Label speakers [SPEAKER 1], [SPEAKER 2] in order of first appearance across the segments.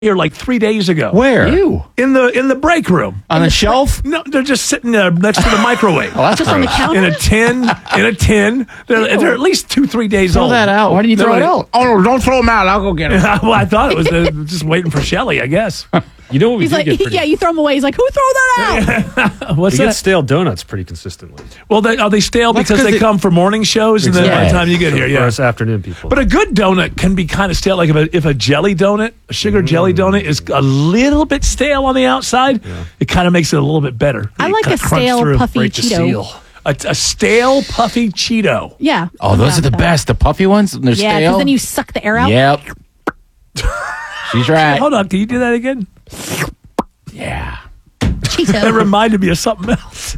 [SPEAKER 1] here like 3 days ago.
[SPEAKER 2] Where?
[SPEAKER 3] Ew.
[SPEAKER 1] In the break room.
[SPEAKER 3] On the shelf?
[SPEAKER 1] No, they're just sitting there next to the microwave.
[SPEAKER 3] Oh, that's
[SPEAKER 4] Just on the
[SPEAKER 3] gross.
[SPEAKER 4] counter?
[SPEAKER 1] In a tin. They're at least 2-3 days
[SPEAKER 3] Throw
[SPEAKER 1] old.
[SPEAKER 3] that out. Why didn't you throw it out?
[SPEAKER 2] Oh, no, don't throw them out. I'll go get them.
[SPEAKER 1] Well, I thought it was just waiting for Shelly, I guess.
[SPEAKER 5] You know what we
[SPEAKER 4] He's
[SPEAKER 5] do
[SPEAKER 4] like,
[SPEAKER 5] get pretty,
[SPEAKER 4] yeah, you throw them away. He's like, who throw that out?
[SPEAKER 1] What's
[SPEAKER 5] we get
[SPEAKER 1] that?
[SPEAKER 5] stale donuts pretty consistently.
[SPEAKER 1] Well, are they stale
[SPEAKER 3] That's
[SPEAKER 1] because
[SPEAKER 3] 'cause
[SPEAKER 1] they come for morning shows and then by the
[SPEAKER 3] Exactly.
[SPEAKER 1] time you get here,
[SPEAKER 5] For
[SPEAKER 1] yeah.
[SPEAKER 5] us afternoon people.
[SPEAKER 1] But a good donut can be kind of stale. Like if a jelly donut, a sugar jelly donut is a little bit stale on the outside, it kind of makes it a little bit better.
[SPEAKER 4] I
[SPEAKER 1] You
[SPEAKER 4] like
[SPEAKER 1] kinda
[SPEAKER 4] a
[SPEAKER 1] crunch
[SPEAKER 4] stale,
[SPEAKER 1] through.
[SPEAKER 4] puffy
[SPEAKER 5] break the
[SPEAKER 4] Cheeto.
[SPEAKER 5] seal.
[SPEAKER 1] A stale, puffy Cheeto.
[SPEAKER 4] Yeah.
[SPEAKER 3] Oh, those are the best. The puffy ones? They're
[SPEAKER 4] Yeah,
[SPEAKER 3] stale?
[SPEAKER 4] because then you suck the air out.
[SPEAKER 3] Yep. She's right.
[SPEAKER 1] Hold on, can you do that again?
[SPEAKER 3] Yeah.
[SPEAKER 1] That
[SPEAKER 4] Cheeto.
[SPEAKER 1] reminded me of something else.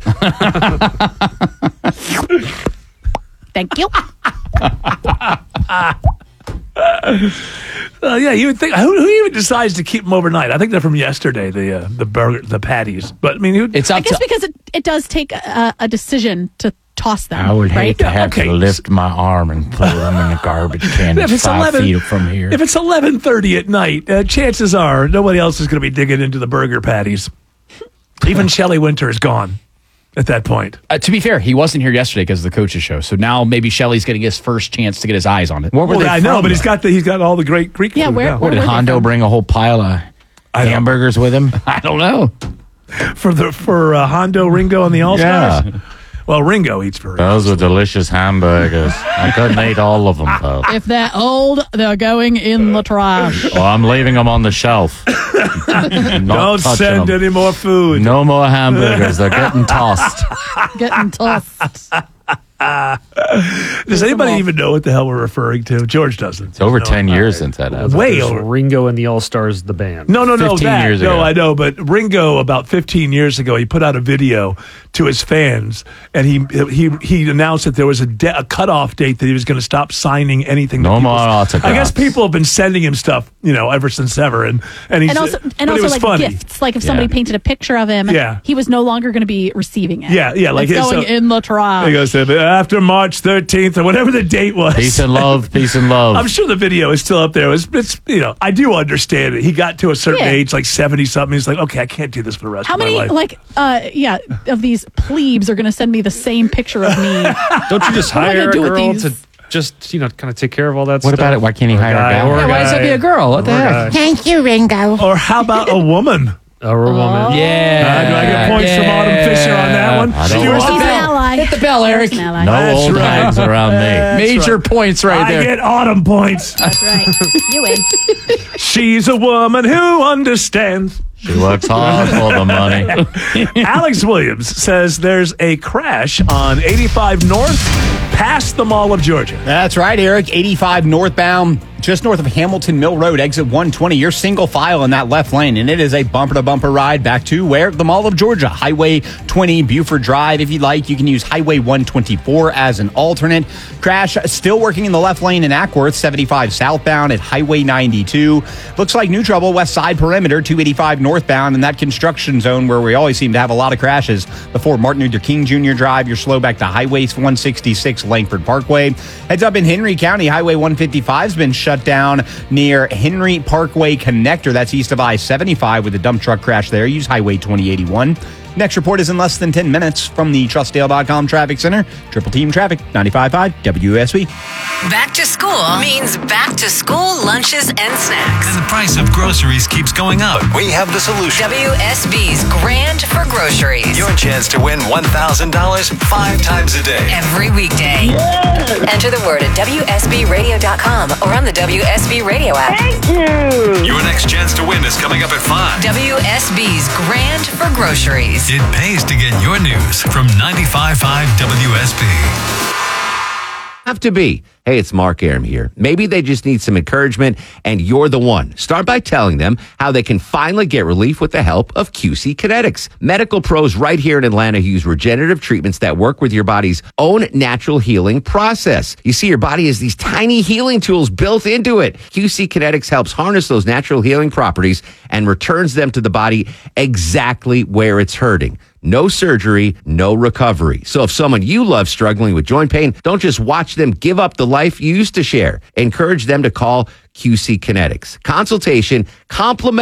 [SPEAKER 4] Thank you.
[SPEAKER 1] Yeah, you would think who even decides to keep them overnight? I think they're from yesterday. The burger, the patties. But I mean,
[SPEAKER 3] It's
[SPEAKER 4] I
[SPEAKER 3] up
[SPEAKER 4] guess
[SPEAKER 3] to...
[SPEAKER 4] because it does take a decision to toss them.
[SPEAKER 3] I would hate
[SPEAKER 4] right?
[SPEAKER 3] to have
[SPEAKER 1] okay.
[SPEAKER 3] to lift my arm and throw them in the garbage can
[SPEAKER 1] if
[SPEAKER 3] that's
[SPEAKER 1] it's
[SPEAKER 3] 5
[SPEAKER 1] 11
[SPEAKER 3] feet from here.
[SPEAKER 1] If it's 11:30 at night, chances are nobody else is going to be digging into the burger patties. Even Shelley Winter is gone at that point.
[SPEAKER 6] To be fair, he wasn't here yesterday because of the coaches show. So now maybe Shelley's getting his first chance to get his eyes on it.
[SPEAKER 3] Where were
[SPEAKER 1] Well,
[SPEAKER 3] they
[SPEAKER 1] I know,
[SPEAKER 3] from,
[SPEAKER 1] but he's
[SPEAKER 3] though?
[SPEAKER 1] got all the great Greek
[SPEAKER 4] Yeah,
[SPEAKER 1] food
[SPEAKER 4] where-
[SPEAKER 1] now.
[SPEAKER 3] What,
[SPEAKER 4] where
[SPEAKER 3] did
[SPEAKER 4] were they
[SPEAKER 3] Hondo
[SPEAKER 4] from?
[SPEAKER 3] bring a whole pile of
[SPEAKER 1] I don't-
[SPEAKER 3] hamburgers with him?
[SPEAKER 6] I don't know.
[SPEAKER 1] for Hondo, Ringo, and the All Stars.
[SPEAKER 3] Yeah.
[SPEAKER 1] Well, Ringo eats for
[SPEAKER 3] Those were delicious hamburgers. I couldn't eat all of them, though.
[SPEAKER 4] If they're old, they're going in the trash.
[SPEAKER 3] Oh, I'm leaving them on the shelf.
[SPEAKER 1] Don't
[SPEAKER 3] Not touching
[SPEAKER 1] send
[SPEAKER 3] them.
[SPEAKER 1] any more food.
[SPEAKER 3] No more hamburgers. They're getting tossed.
[SPEAKER 4] Getting tossed.
[SPEAKER 1] Does anybody even know what the hell we're referring to? George doesn't.
[SPEAKER 3] It's over 10 years since that happened.
[SPEAKER 1] Way
[SPEAKER 5] There's
[SPEAKER 1] over.
[SPEAKER 5] Ringo and the All Stars, the band.
[SPEAKER 1] No,
[SPEAKER 3] 15
[SPEAKER 1] that.
[SPEAKER 3] years
[SPEAKER 1] No,
[SPEAKER 3] ago.
[SPEAKER 1] I know, but Ringo about 15 years ago, he put out a video to his fans, and he announced that there was a cutoff date that he was going to stop signing anything.
[SPEAKER 3] No
[SPEAKER 1] that
[SPEAKER 3] more
[SPEAKER 1] people-
[SPEAKER 3] autographs.
[SPEAKER 1] I guess people have been sending him stuff, ever since ever, and he
[SPEAKER 4] And also,
[SPEAKER 1] but it was
[SPEAKER 4] like
[SPEAKER 1] funny.
[SPEAKER 4] gifts. Like if somebody
[SPEAKER 3] Yeah.
[SPEAKER 4] painted a picture of him,
[SPEAKER 1] Yeah.
[SPEAKER 4] he was no longer going to be receiving it.
[SPEAKER 1] Yeah, like
[SPEAKER 4] it's going
[SPEAKER 1] so-
[SPEAKER 4] in the trash.
[SPEAKER 1] He goes after March 13th or whatever the date was.
[SPEAKER 3] Peace and love. Peace and love.
[SPEAKER 1] I'm sure the video is still up there. It's I do understand it. He got to a certain
[SPEAKER 4] Yeah.
[SPEAKER 1] age, like 70 something. He's like, okay, I can't do this for the rest
[SPEAKER 4] How
[SPEAKER 1] of my
[SPEAKER 4] many
[SPEAKER 1] life.
[SPEAKER 4] of these plebes are going to send me the same picture of me?
[SPEAKER 5] Don't you just
[SPEAKER 4] What am I
[SPEAKER 5] hire
[SPEAKER 4] gonna
[SPEAKER 5] a
[SPEAKER 4] do with
[SPEAKER 5] girl
[SPEAKER 4] these?
[SPEAKER 5] to just, kind of take care of all that
[SPEAKER 3] What
[SPEAKER 5] stuff?
[SPEAKER 3] about it? Why can't he
[SPEAKER 5] Or
[SPEAKER 3] hire a guy?
[SPEAKER 5] or
[SPEAKER 6] Yeah, why does it be a girl? What the
[SPEAKER 5] Or a
[SPEAKER 6] heck?
[SPEAKER 5] guy.
[SPEAKER 7] Thank you, Ringo.
[SPEAKER 1] Or how about a woman?
[SPEAKER 5] Or a woman.
[SPEAKER 6] Yeah.
[SPEAKER 1] Do I get points from Autumn Fisher on that one?
[SPEAKER 3] I don't
[SPEAKER 1] She
[SPEAKER 3] know.
[SPEAKER 1] was-
[SPEAKER 4] He's an ally.
[SPEAKER 6] Hit the bell, Eric.
[SPEAKER 4] He's an ally.
[SPEAKER 3] No
[SPEAKER 1] That's
[SPEAKER 3] old
[SPEAKER 1] right.
[SPEAKER 3] hags around me.
[SPEAKER 6] Major points right
[SPEAKER 1] I
[SPEAKER 6] there.
[SPEAKER 1] get Autumn points.
[SPEAKER 4] That's right. You win.
[SPEAKER 1] She's a woman who understands.
[SPEAKER 3] She works hard for the money.
[SPEAKER 1] Alex Williams says there's a crash on 85 North past the Mall of Georgia.
[SPEAKER 6] That's right, Eric. 85 northbound, just north of Hamilton Mill Road, exit 120. You're single file in that left lane, and it is a bumper-to-bumper ride back to where? The Mall of Georgia, Highway 20, Buford Drive. If you'd like, you can use Highway 124 as an alternate. Crash still working in the left lane in Ackworth, 75 southbound at Highway 92. Looks like new trouble, west side perimeter, 285 northbound in that construction zone where we always seem to have a lot of crashes. Before Martin Luther King Jr. Drive, you're slow back to Highway 166 Langford Parkway. Heads up in Henry County, Highway 155 has been shut down near Henry Parkway Connector. That's east of I-75 with a dump truck crash there. Use Highway 2081. Next report is in less than 10 minutes from the TrustDale.com Traffic Center. Triple Team Traffic, 95.5 WSB.
[SPEAKER 8] Back to school means back to school lunches and snacks.
[SPEAKER 9] And the price of groceries keeps going up. We have the solution.
[SPEAKER 8] WSB's Grand for Groceries.
[SPEAKER 9] Your chance to win $1,000 5 times a day.
[SPEAKER 8] Every weekday. Enter the word at WSBRadio.com or on the WSB Radio app.
[SPEAKER 9] Your next chance to win is coming up at 5.
[SPEAKER 8] WSB's Grand for Groceries.
[SPEAKER 9] It pays to get your news from 95.5 WSB.
[SPEAKER 10] Have to be. Hey, it's Mark Aram here. Maybe they just need some encouragement, and you're the one. Start by telling them how they can finally get relief with the help of QC Kinetics. Medical pros right here in Atlanta who use regenerative treatments that work with your body's own natural healing process. You see, your body has these tiny healing tools built into it. QC Kinetics helps harness those natural healing properties and returns them to the body exactly where it's hurting. no surgery, no recovery. So if someone you love struggling with joint pain, don't just watch them give up the life you used to share. Encourage them to call QC Kinetics. Consultation, complimentary.